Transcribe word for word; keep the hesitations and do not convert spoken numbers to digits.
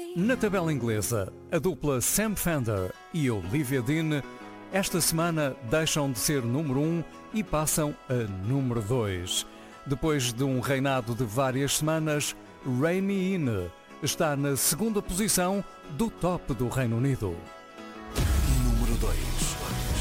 Na tabela inglesa, a dupla Sam Fender e Olivia Dean esta semana deixam de ser número um e passam a número dois. Depois de um reinado de várias semanas, Rain Me In está na segunda posição do top do Reino Unido.